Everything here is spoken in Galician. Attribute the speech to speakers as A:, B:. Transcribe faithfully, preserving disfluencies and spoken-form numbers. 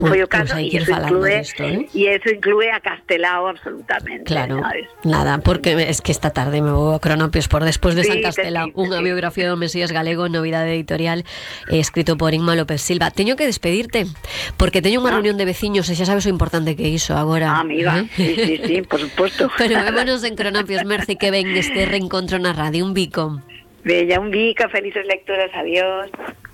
A: Foi o
B: Pues
A: caso,
B: hai
A: e
B: que ir
A: eso
B: falando
A: inclúe,
B: disto, eh?
A: e eso inclúe a Castelao absolutamente,
B: Claro,
A: sabes?
B: nada, porque es que esta tarde me vou a Cronopios por Despois de
A: Sí,
B: San
A: te
B: Castelao,
A: sí, te
B: unha
A: sí.
B: biografía do Mesías galego, novidade editorial, eh, escrito por Inma López Silva. Teño que despedirte, porque teño unha
A: Ah.
B: reunión de veciños e xa sabes o importante que é iso agora.
A: Ah, amiga,
B: ¿eh?
A: sí, sí, sí, por supuesto.
B: Pero vémonos en Cronopios, merci, que ven este reencontro na radio, un bico.
A: Bella, un bico, felices lecturas, adiós.